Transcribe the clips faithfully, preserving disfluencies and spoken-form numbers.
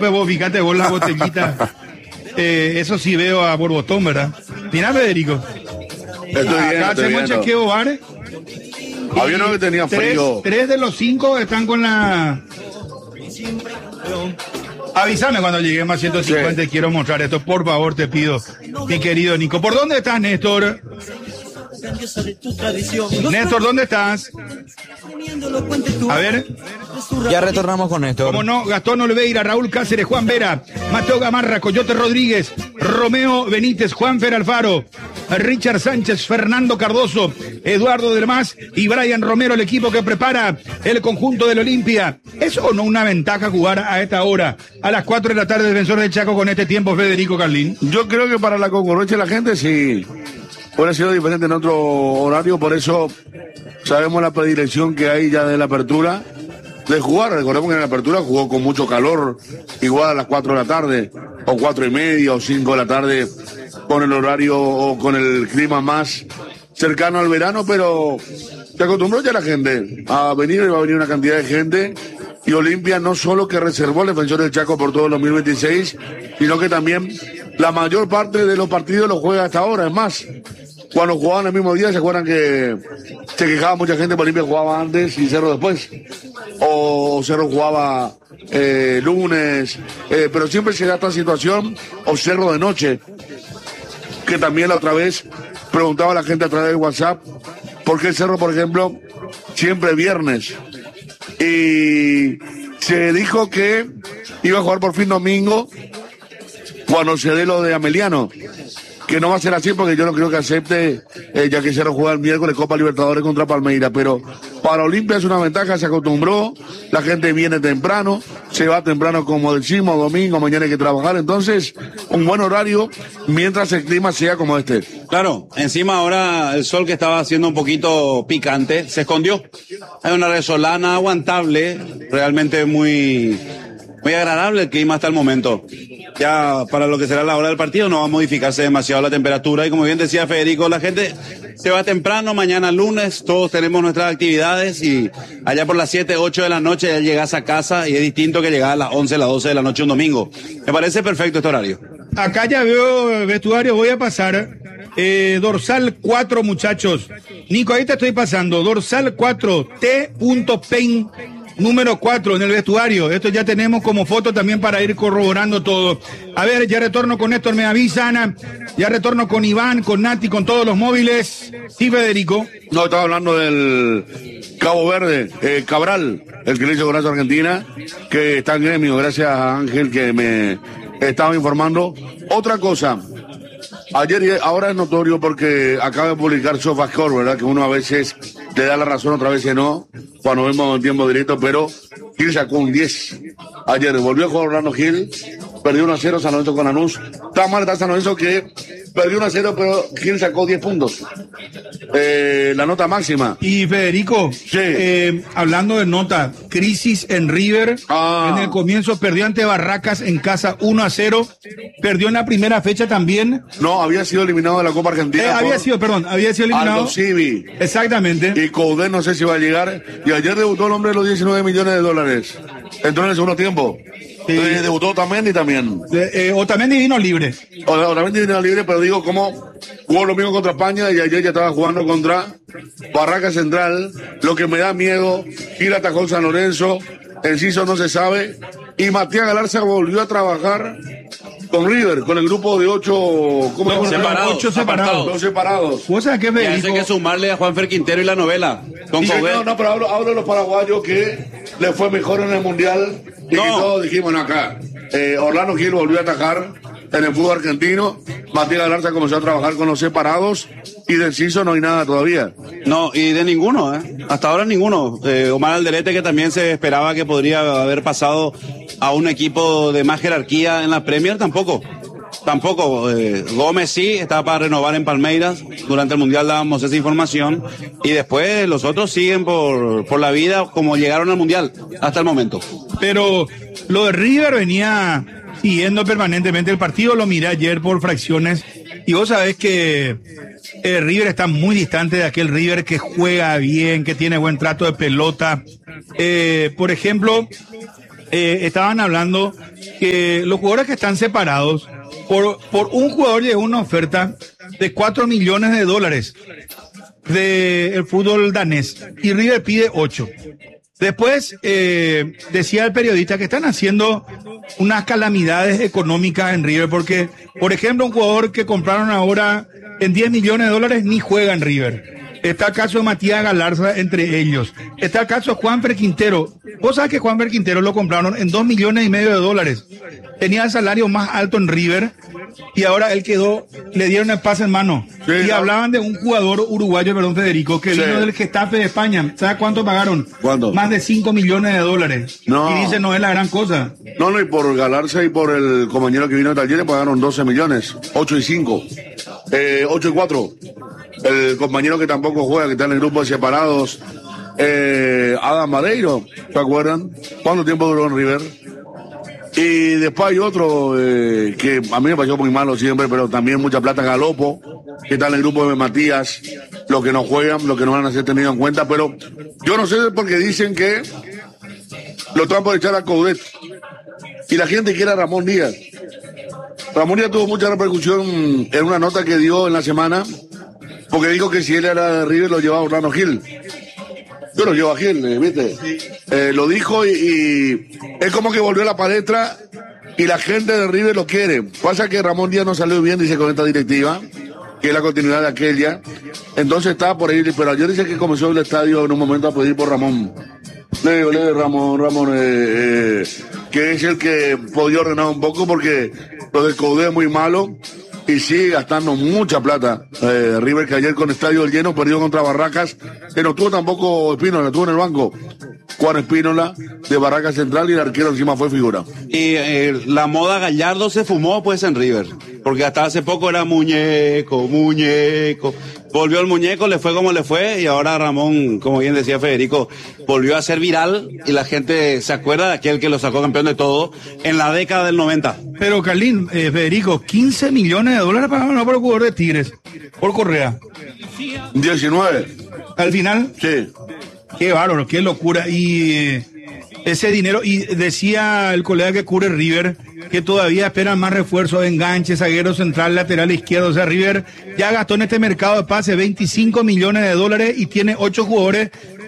después vos fíjate vos la botellita. eh, eso sí veo a Borbotón, ¿verdad? Mira, Federico. Estoy Acá viendo, estoy hacemos viendo. chequeo, ¿vale? Había uno que tenía Tres, frío. tres de los cinco están con la... Avísame cuando lleguemos a ciento cincuenta y Sí. quiero mostrar esto, por favor, te pido, mi querido Nico. ¿Por dónde estás, Néstor? Néstor, ¿dónde estás? A ver, Ya retornamos con esto. cómo no, Gastón Olveira, Raúl Cáceres, Juan Vera, Mateo Gamarra, Coyote Rodríguez, Romeo Benítez, Juan Fer Alfaro, Richard Sánchez, Fernando Cardoso, Eduardo Del Mas y Brian Romero, el equipo que prepara el conjunto del Olimpia. ¿Es o no una ventaja jugar a esta hora, a las cuatro de la tarde, Defensor del Chaco con este tiempo, Federico Carlín? Yo creo que para la concurrencia de la gente sí hubiera sido diferente en otro horario, por eso sabemos la predilección que hay ya de la apertura de jugar. Recordemos que en la apertura jugó con mucho calor, igual a las cuatro de la tarde, o cuatro y media, o cinco de la tarde, con el horario o con el clima más cercano al verano, pero se acostumbró ya la gente a venir, y va a venir una cantidad de gente. Y Olimpia no solo que reservó el Defensor del Chaco por todo el dos mil veintiséis, sino que también la mayor parte de los partidos los juega hasta ahora. Es más, cuando jugaban el mismo día, ¿se acuerdan que se quejaba mucha gente por Olimpia jugaba antes y Cerro después? O Cerro jugaba eh, lunes, eh, pero siempre se da esta situación, o Cerro de noche, que también la otra vez preguntaba a la gente a través de WhatsApp, ¿por qué el Cerro, por ejemplo, siempre viernes? Y se dijo que iba a jugar por fin domingo cuando se dé lo de Ameliano, que no va a ser así porque yo no creo que acepte, eh, ya que Cerro juega el miércoles Copa Libertadores contra Palmeiras, pero para Olimpia es una ventaja, se acostumbró, la gente viene temprano, se va temprano como decimos, domingo, mañana hay que trabajar, entonces un buen horario mientras el clima sea como este. Claro, encima ahora el sol que estaba haciendo un poquito picante se escondió. Hay una resolana aguantable, realmente muy, muy agradable el clima hasta el momento. Ya para lo que será la hora del partido no va a modificarse demasiado la temperatura y como bien decía Federico, la gente se va temprano, mañana lunes, todos tenemos nuestras actividades y allá por las siete, ocho de la noche ya llegas a casa y es distinto que llegar a las once, las doce de la noche un domingo. Me parece perfecto este horario. Acá ya veo vestuario, voy a pasar. Eh, dorsal cuatro, muchachos. Nico, ahí te estoy pasando. Dorsal cuatro, T. Pain, número cuatro en el vestuario. Esto ya tenemos como foto también para ir corroborando todo. A ver, ya retorno con Néstor, me avisan. Ya retorno con Iván, con Nati, con todos los móviles. Sí, Federico. No, estaba hablando del Cabo Verde, eh, Cabral, el que le hizo golazo a Argentina, que está en gremio, gracias a Ángel que me estaba informando. Otra cosa, ayer y ahora es notorio porque acaba de publicar SofaScore, ¿verdad? Que uno a veces le da la razón, otra vez no, cuando vemos en tiempo directo, pero Gil sacó un diez. Ayer volvió a jugar Orlando Gil, perdió uno a cero San Lorenzo con Lanús. Está mal, está San Lorenzo que perdió uno a cero, pero Gil sacó diez puntos. Eh, la nota máxima. Y Federico, Sí. eh, hablando de nota, crisis en River. Ah. En el comienzo perdió ante Barracas en casa uno a cero. Perdió en la primera fecha también. No, había sido eliminado de la Copa Argentina. Eh, había por sido, perdón, había sido eliminado. Aldo Civi. Exactamente. Y Coudet no sé si va a llegar. Y ayer debutó el hombre de los diecinueve millones de dólares. Entró en el segundo tiempo. Sí. Eh, debutó Otamendi también. Eh, eh, Otamendi vino libre. O- Otamendi vino libre, pero digo, como jugó lo mismo contra España y ayer ya estaba jugando contra Barraca Central. Lo que me da miedo, Gil atajó el San Lorenzo, Enciso no se sabe. Y Matías Galarza volvió a trabajar con River, con el grupo de ocho, ¿cómo se llama? Separados, Ocho separados. apartados. Los separados. ¿Vos sabés qué, Y a eso hay Federico? que sumarle a Juanfer Quintero y la novela. Con Sí, Coudet. no, no, pero hablo, hablo de los paraguayos que le fue mejor en el Mundial y No. que todos dijimos, no, acá. Eh, Orlando Gil volvió a atajar en el fútbol argentino. Matías Galarza comenzó a trabajar con los separados y de Enciso no hay nada todavía. No, y de ninguno, ¿eh? Hasta ahora ninguno. Eh, Omar Alderete, que también se esperaba que podría haber pasado a un equipo de más jerarquía en la Premier, tampoco. Tampoco. Eh, Gómez sí, estaba para renovar en Palmeiras. Durante el Mundial dábamos esa información. Y después los otros siguen por, por la vida como llegaron al Mundial hasta el momento. Pero lo de River venía siguiendo permanentemente el partido, lo miré ayer por fracciones y vos sabés que eh, River está muy distante de aquel River que juega bien, que tiene buen trato de pelota. Eh, por ejemplo, eh, estaban hablando que los jugadores que están separados, por, por un jugador llegó una oferta de cuatro millones de dólares del fútbol danés y River pide ocho. Después eh, decía el periodista que están haciendo unas calamidades económicas en River porque, por ejemplo, un jugador que compraron ahora en diez millones de dólares ni juega en River. Está el caso de Matías Galarza entre ellos. Está el caso de Juanfer Quintero. Vos sabés que Juanfer Quintero lo compraron en dos millones y medio de dólares. Tenía el salario más alto en River y ahora él quedó, le dieron el pase en mano. Sí, y no. Hablaban de un jugador uruguayo, perdón, Federico, que sí. vino del Getafe de España. ¿Sabes cuánto pagaron? ¿Cuánto? Más de cinco millones de dólares. No. Y dice, no es la gran cosa. No, no, y por Galarza y por el compañero que vino de Talleres pagaron doce millones. ocho y cinco. Eh, ocho y cuatro. El compañero que tampoco juega, que está en el grupo de separados, eh, Adam Madeiro, ¿se acuerdan? ¿Cuánto tiempo duró en River? Y después hay otro eh, que a mí me pareció muy malo siempre, pero también mucha plata, Galopo, que está en el grupo de Matías, los que no juegan, los que no van a ser tenidos en cuenta, pero yo no sé porque dicen que lo están por echar a Coudet y la gente quiere a Ramón Díaz. Ramón Díaz tuvo mucha repercusión en una nota que dio en la semana, porque dijo que si él era de River lo llevaba a Orlando Gil. Yo lo llevo a Gil, ¿viste? Sí. Eh, lo dijo y, y es como que volvió a la palestra y la gente de River lo quiere. Pasa que Ramón Díaz no salió bien, dice, con esta directiva, que es la continuidad de aquella. Entonces estaba por ahí, pero ayer dice que comenzó el estadio en un momento a pedir por Ramón. Le digo, le digo, Ramón, Ramón, eh, eh, que es el que podía ordenar un poco porque lo del Coudet es muy malo. Y sigue gastando mucha plata. Eh, River, que ayer con estadio lleno perdió contra Barracas, que no tuvo tampoco Espínola, tuvo en el banco Juan Espínola de Barracas Central y el arquero encima fue figura. Y eh, la moda Gallardo se fumó pues en River, porque hasta hace poco era muñeco, muñeco. Volvió el muñeco, le fue como le fue y ahora Ramón, como bien decía Federico, volvió a ser viral y la gente se acuerda de aquel que lo sacó campeón de todo en la década del noventa. Pero Carlín, eh, Federico, quince millones de dólares pagaron por el jugador de Tigres, por Correa. diecinueve. ¿Al final? Sí. Qué bárbaro, qué locura. Y eh, ese dinero, y decía el colega que cubre River, que todavía esperan más refuerzos, enganches, zaguero central, lateral izquierdo. O sea, River ya gastó en este mercado de pase veinticinco millones de dólares y tiene ocho jugadores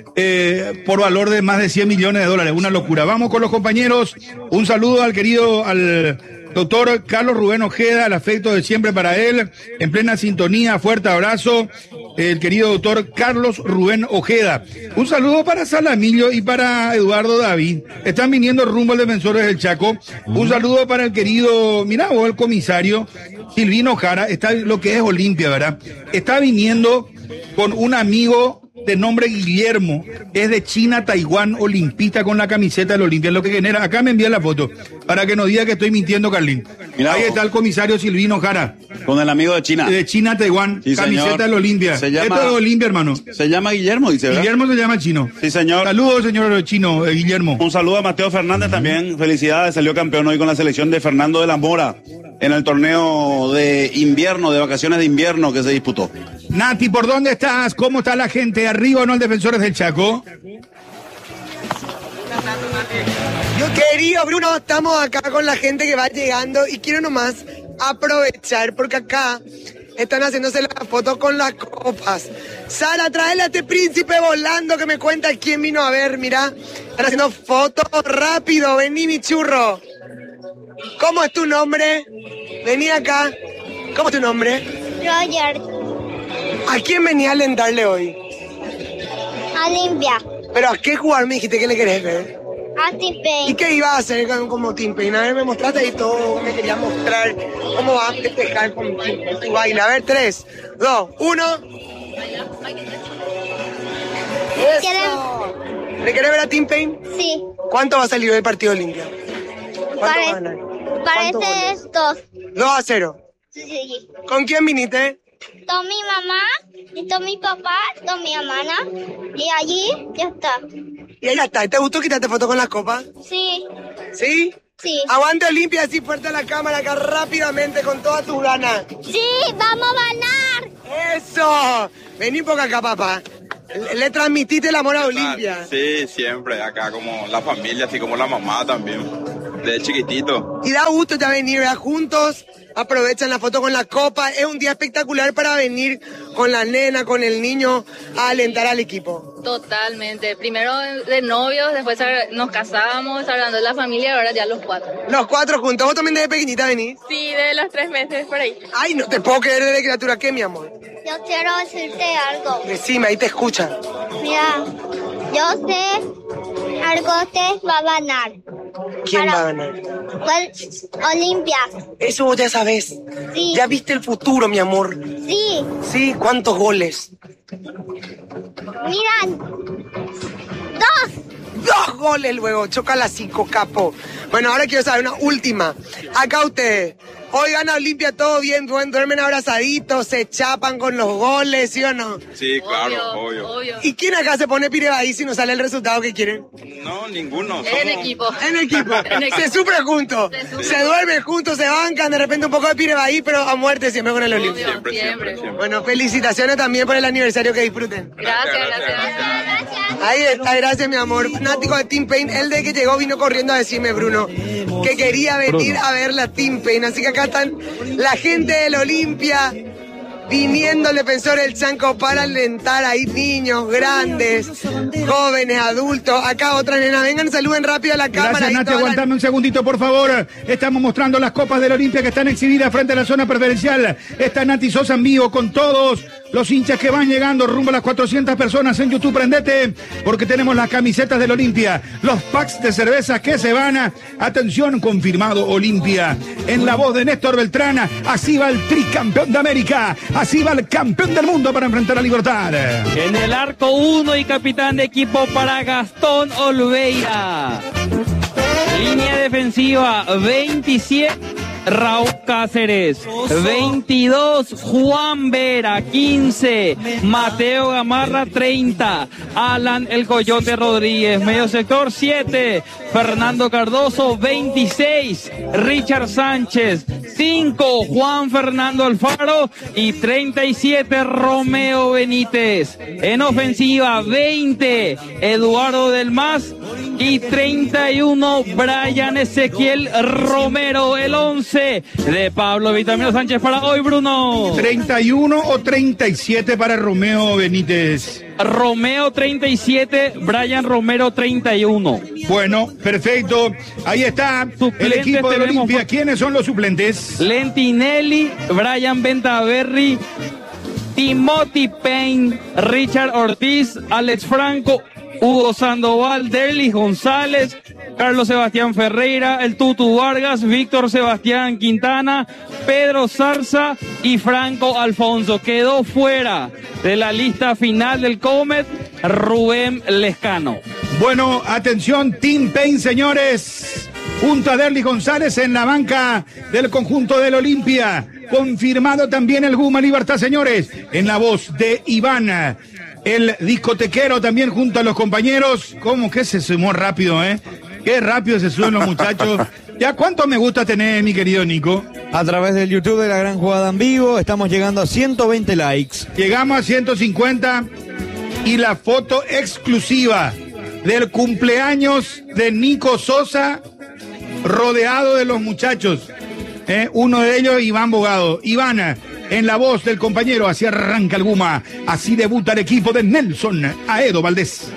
eh, por valor de más de cien millones de dólares. Una locura. Vamos con los compañeros. Un saludo al querido, al doctor Carlos Rubén Ojeda, el afecto de siempre para él, en plena sintonía, fuerte abrazo, el querido doctor Carlos Rubén Ojeda. Un saludo para Salamillo y para Eduardo David, están viniendo rumbo al Defensores del Chaco. Un saludo para el querido, mirá vos, el comisario Silvino Jara, está lo que es Olimpia, ¿verdad? Está viniendo con un amigo de nombre Guillermo, es de China, Taiwán, olimpista con la camiseta del Olimpia, lo que genera, acá me envían la foto, para que no diga que estoy mintiendo, Carlín. Mirá, ahí está el comisario Silvino Jara. Con el amigo de China. De China, Taiwán, sí, camiseta señor. Del Olimpia. Se llama, esto es Olimpia, hermano. Se llama Guillermo, dice, ¿verdad? Guillermo se llama el chino. Sí, señor. Saludos, señor chino, eh, Guillermo. Un saludo a Mateo Fernández también, felicidades, salió campeón hoy con la selección de Fernando de la Mora, en el torneo de invierno, de vacaciones de invierno que se disputó. Nati, ¿por dónde estás? ¿Cómo está la gente? ¿Arriba o no el Defensores del Chaco? Yo querido Bruno, estamos acá con la gente que va llegando y quiero nomás aprovechar porque acá están haciéndose las fotos con las copas. Sara, tráele a este príncipe volando que me cuenta quién vino a ver, mira. Están haciendo fotos rápido, vení mi churro. ¿Cómo es tu nombre? Vení acá. ¿Cómo es tu nombre? Roger. ¿A quién venía a alentarle hoy? A Olimpia. ¿Pero a qué jugar me dijiste que le querés ver? A Tim Payne. ¿Y qué iba a hacer como Tim Payne? A ver, me mostraste ahí todo, me quería mostrar cómo va a festejar con tu baile. A ver, tres, dos, uno. ¡Eso! ¿Le querés ver a Tim Payne? Sí. ¿Cuánto va a salir hoy el partido de Olimpia? ¿Cuánto Pare... va a ganar? Parece es dos. dos a cero. Sí, sí. ¿Con quién viniste? Con mi mamá, y con mi papá, con mi hermana, y allí ya está. Y ahí ya está. ¿Te gustó quitarte foto con las copas? Sí. ¿Sí? Sí. Aguante Olimpia, así fuerte a la cámara acá rápidamente con todas tus ganas. Sí, vamos a ganar. ¡Eso! Vení un poco acá, papá. Le, le transmitiste el amor a Olimpia. Sí, siempre, acá como la familia, así como la mamá también, de chiquitito. Y da gusto ya venir, ¿verdad? Juntos, aprovechan la foto con la copa. Es un día espectacular para venir con la nena, con el niño, a alentar al equipo. Totalmente. Primero de novios, después nos casamos, hablando de la familia, ahora ya los cuatro. Los cuatro juntos. ¿Vos también desde pequeñita venís? Sí, de los tres meses, por ahí. Ay, no te puedo creer desde criatura. ¿Qué, mi amor? Yo quiero decirte algo. Decime, ahí te escuchan. Mira, yo sé algo te va a ganar. ¿Quién Para- va a ganar? Pues, Olimpia. Eso vos ya sabés. Sí. Ya viste el futuro, mi amor. Sí. Sí, ¿cuántos goles? Miran. Dos. Dos goles luego, choca la cinco, capo. Bueno, ahora quiero saber una última. Acá ustedes, hoy gana Olimpia, todo bien, duen- duermen abrazaditos, se chapan con los goles, ¿sí o no? Sí, claro, obvio. obvio. ¿Y quién acá se pone pirebaí si no sale el resultado que quieren? No, ninguno. En somos- equipo. En equipo, En equipo. se sufre juntos, Se sufre. se duermen juntos, se bancan, de repente un poco de pirebaí, pero a muerte siempre con el Obvio, Olimpia. Siempre, siempre, siempre. Bueno, felicitaciones también por el aniversario, que disfruten. Gracias, Gracias, gracias. Gracias. Ahí está, gracias mi amor. Fanático de Team Pain, él de que llegó vino corriendo a decirme, Bruno, que quería venir a ver la Team Pain. Así que acá están la gente del Olimpia viniendo al Defensor del Chanco para alentar ahí niños, grandes, jóvenes, adultos. Acá otra nena, vengan, saluden rápido a la cámara. Gracias, ahí Nati. toda la- Aguantame un segundito, por favor. Estamos mostrando las copas del Olimpia que están exhibidas frente a la zona preferencial. Está Nati Sosa en vivo con todos los hinchas que van llegando rumbo a las cuatrocientas personas en YouTube. Prendete, porque tenemos las camisetas del Olimpia, los packs de cervezas que se van a... Atención, confirmado Olimpia. En la voz de Néstor Beltrán, así va el tricampeón de América. Así va el campeón del mundo para enfrentar a Libertad. En el arco uno y capitán de equipo para Gastón Olveira. Línea defensiva veintisiete, Raúl Cáceres. veintidós, Juan Vera. quince, Mateo Gamarra. treinta, Alan El Coyote Rodríguez. Medio sector siete, Fernando Cardoso. veintiséis, Richard Sánchez. cinco, Juan Fernando Alfaro. Y treinta y siete, Romeo Benítez. En ofensiva veinte, Eduardo Del Mas. Y treinta y uno, Brian Ezequiel Romero. El once de Pablo Vitamino Sánchez para hoy, Bruno. ¿treinta y uno o treinta y siete para Romeo Benítez? Romeo treinta y siete, Brian Romero treinta y uno. Bueno, perfecto. Ahí está el Suplentes equipo de tenemos- Olimpia. ¿Quiénes son los suplentes? Lentinelli, Brian Bentaverri, Timothy Payne, Richard Ortiz, Alex Franco, Hugo Sandoval, Derlis González, Carlos Sebastián Ferreira, el Tutu Vargas, Víctor Sebastián Quintana, Pedro Zarza y Franco Alfonso. Quedó fuera de la lista final del Comet Rubén Lescano. Bueno, atención, Team Pain, señores. Junto a Derlis González en la banca del conjunto del Olimpia. Confirmado también el Guma Libertad, señores, en la voz de Iván, el discotequero, también junto a los compañeros. ¿Cómo que se sumó rápido, eh? Qué rápido se suben los muchachos. ¿Ya cuánto me gusta tener, mi querido Nico? A través del YouTube de La Gran Jugada en Vivo, estamos llegando a ciento veinte likes. Llegamos a ciento cincuenta y la foto exclusiva del cumpleaños de Nico Sosa, rodeado de los muchachos. Eh, uno de ellos, Iván Bogado. Iván, en la voz del compañero, así arranca el Guma. Así debuta el equipo de Nelson Aedo Valdés.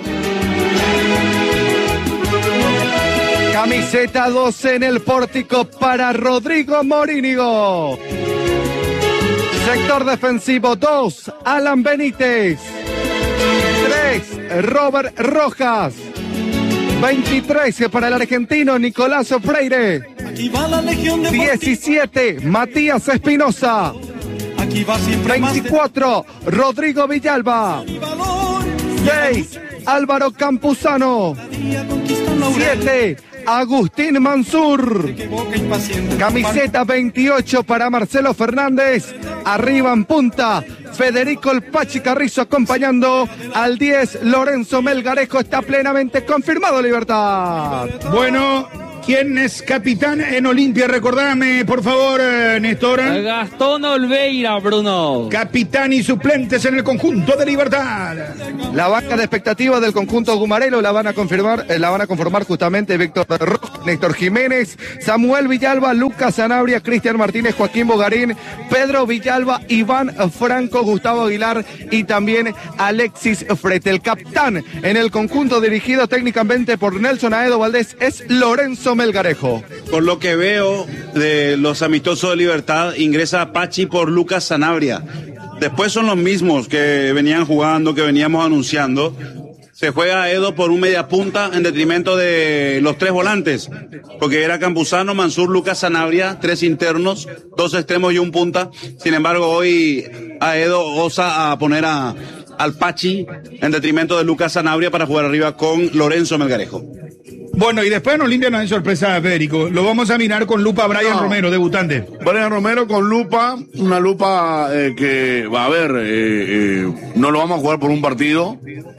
Camiseta doce en el pórtico para Rodrigo Morínigo. Sector defensivo dos, Alan Benítez. tres, Robert Rojas. veintitrés para el argentino Nicolás Freire. diecisiete, Matías Espinosa. veinticuatro, Rodrigo Villalba. seis, Álvaro Campuzano. siete, Agustín Mansur. Camiseta veintiocho para Marcelo Fernández. Arriba en punta, Federico El Pachi Carrizo acompañando al diez, Lorenzo Melgarejo. Está plenamente confirmado, Libertad. Bueno, ¿Quién es capitán en Olimpia? Recordame, por favor, eh, Néstor. Gastón Olveira, Bruno. Capitán y suplentes en el conjunto de Libertad. La banca de expectativa del conjunto gumarelo la van a confirmar, eh, la van a conformar justamente Víctor Rojas, Néstor Jiménez, Samuel Villalba, Lucas Sanabria, Cristian Martínez, Joaquín Bogarín, Pedro Villalba, Iván Franco, Gustavo Aguilar y también Alexis Frete. El capitán en el conjunto dirigido técnicamente por Nelson Aedo Valdés es Lorenzo Melgarejo. Por lo que veo de los amistosos de Libertad, ingresa Pachi por Lucas Sanabria. Después son los mismos que venían jugando, que veníamos anunciando. Se juega Edo por un media punta en detrimento de los tres volantes, porque era Campuzano, Mansur, Lucas Sanabria, tres internos, dos extremos y un punta. Sin embargo, hoy Aedo osa a poner a, al Pachi en detrimento de Lucas Sanabria para jugar arriba con Lorenzo Melgarejo. Bueno, y después en Olimpia nos hay sorpresa, Federico. Lo vamos a mirar con lupa a Brian no. Romero, debutante. Brian Romero con lupa, una lupa eh, que va a ver, eh, eh, no lo vamos a jugar por un partido,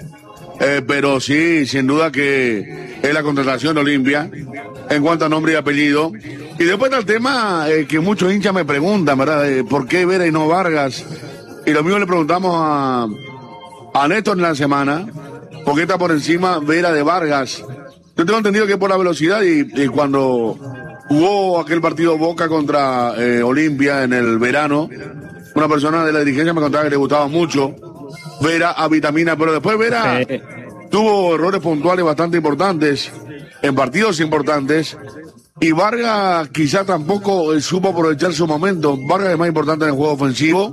eh, pero sí, sin duda que es la contratación de Olimpia en cuanto a nombre y apellido. Y después está el tema eh, que muchos hinchas me preguntan, ¿verdad? Eh, ¿Por qué Vera y no Vargas? Y lo mismo le preguntamos a, a Néstor en la semana, ¿por qué está por encima Vera de Vargas? Yo tengo entendido que por la velocidad y, y cuando jugó aquel partido Boca contra eh, Olimpia en el verano, una persona de la dirigencia me contaba que le gustaba mucho Vera a Vitamina, pero después Vera sí. tuvo errores puntuales bastante importantes en partidos importantes y Vargas quizá tampoco eh, supo aprovechar su momento. Vargas es más importante en el juego ofensivo,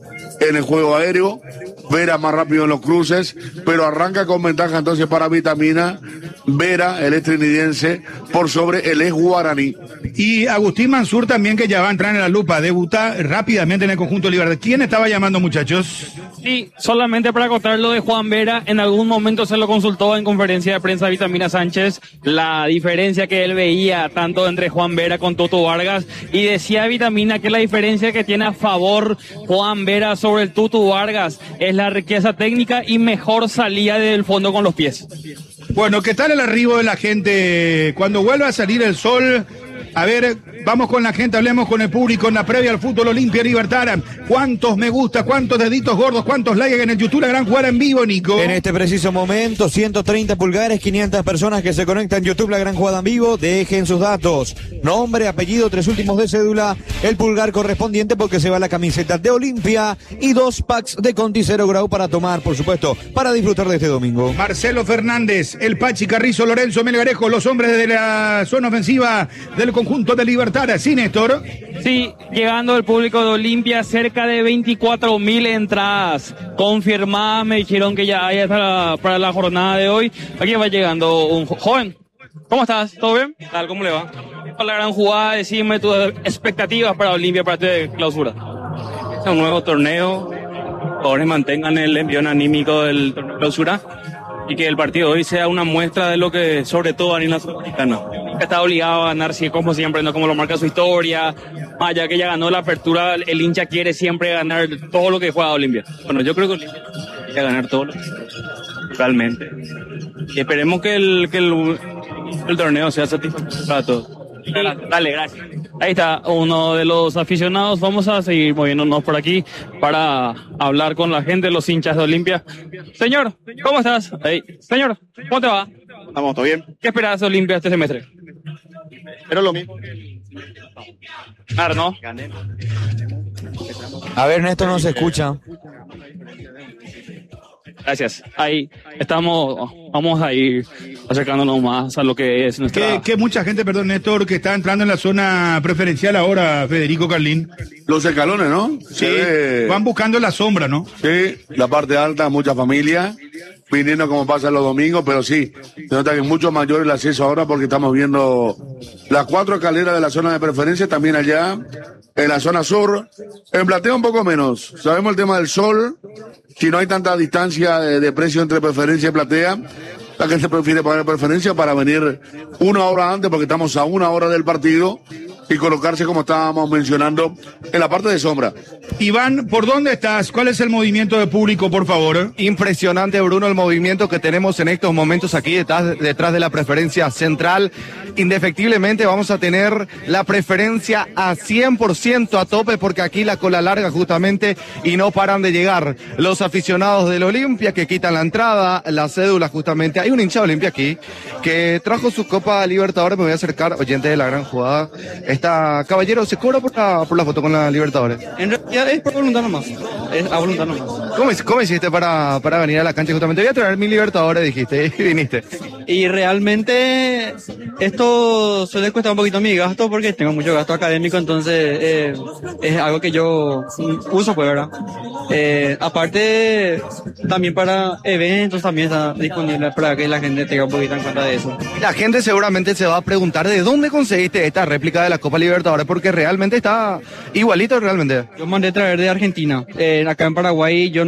en el juego aéreo, Vera más rápido en los cruces, pero arranca con ventaja entonces para Vitamina, Vera, el estadounidense, por sobre el ex guaraní. Y Agustín Mansur también, que ya va a entrar en la lupa, debuta rápidamente en el conjunto de Libertad. ¿Quién estaba llamando, muchachos? Sí, solamente para acotar lo de Juan Vera, en algún momento se lo consultó en conferencia de prensa Vitamina Sánchez, la diferencia que él veía tanto entre Juan Vera con Tutu Vargas, y decía Vitamina que la diferencia que tiene a favor Juan Vera sobre el Tutu Vargas es la riqueza técnica y mejor salida del fondo con los pies. Bueno, ¿qué tal el arribo de la gente? Cuando vuelva a salir el sol, a ver, vamos con la gente, hablemos con el público en la previa al fútbol Olimpia Libertad. ¿Cuántos me gusta, cuántos deditos gordos, cuántos likes en el YouTube? La gran jugada en vivo, Nico. En este preciso momento, ciento treinta pulgares, quinientas personas que se conectan en YouTube, la gran jugada en vivo. Dejen sus datos, nombre, apellido, tres últimos de cédula, el pulgar correspondiente porque se va la camiseta de Olimpia y dos packs de Conti Cero Grau para tomar, por supuesto, para disfrutar de este domingo. Marcelo Fernández, el Pachi Carrizo, Lorenzo Melgarejo, los hombres de la zona ofensiva del conjunto de Libertad. ¿Sí, Néstor? Sí, llegando el público de Olimpia, cerca de veinticuatro mil entradas confirmadas. Me dijeron que ya hay para, para la jornada de hoy. Aquí va llegando un joven. ¿Cómo estás? ¿Todo bien? ¿Tal? ¿Cómo le va? Para la gran jugada, decime tus expectativas para Olimpia para esta clausura. Es un nuevo torneo. Ahora mantengan el envión anímico del torneo clausura y que el partido de hoy sea una muestra de lo que sobre todo a nivel sudamericano está obligado a ganar, sí, como siempre, no como lo marca su historia. Más allá que ya ganó la apertura, el hincha quiere siempre ganar todo lo que juega Olimpia. Bueno, yo creo que Olimpia quiere ganar todo lo que realmente. Y esperemos que el, que el, el torneo sea satisfactorio para todos. Dale, gracias. Ahí está uno de los aficionados. Vamos a seguir moviéndonos por aquí para hablar con la gente, los hinchas de Olimpia. Señor, ¿cómo estás? Hey, señor, ¿cómo te va? Estamos, ¿todo bien? ¿Qué esperas de Olimpia este semestre? Pero lo mismo. Claro, ¿no? A ver, Néstor no se escucha. Gracias. Ahí estamos, vamos a ir acercándonos más a lo que es nuestra... Que, que mucha gente, perdón, Néstor, que está entrando en la zona preferencial ahora, Federico Carlín. Los escalones, ¿no? Sí, ve... van buscando la sombra, ¿no? Sí, la parte alta, mucha familia, viniendo como pasa los domingos, pero sí, se nota que es mucho mayor el acceso ahora porque estamos viendo las cuatro escaleras de la zona de preferencia, también allá en la zona sur. En platea un poco menos, sabemos el tema del sol, si no hay tanta distancia de, de precio entre preferencia y platea, la gente prefiere pagar preferencia para venir una hora antes porque estamos a una hora del partido y colocarse, como estábamos mencionando, en la parte de sombra. Iván, ¿por dónde estás? ¿Cuál es el movimiento de público, por favor? Impresionante, Bruno, el movimiento que tenemos en estos momentos aquí detrás, detrás de la preferencia central. Indefectiblemente vamos a tener la preferencia a cien por ciento a tope, porque aquí la cola larga justamente y no paran de llegar los aficionados del Olimpia que quitan la entrada, la cédula justamente. Hay un hincha de Olimpia aquí que trajo su Copa Libertadores. Me voy a acercar, oyente de la gran jugada. Esta caballero, ¿se cobra por la, por la foto con la Libertadores? En realidad es por voluntad nomás. Es a voluntad nomás. ¿Cómo, cómo hiciste para, para venir a la cancha justamente? Voy a traer mi Libertadores, dijiste, y viniste. Y realmente esto suele costar un poquito mi gasto porque tengo mucho gasto académico, entonces eh, es algo que yo uso, pues, ¿verdad? Eh, aparte, también para eventos también está disponible para que la gente tenga un poquito en cuenta de eso. La gente seguramente se va a preguntar de dónde conseguiste esta réplica de la Copa Libertadores, porque realmente está igualito realmente. Yo mandé traer de Argentina. Eh, acá en Paraguay yo no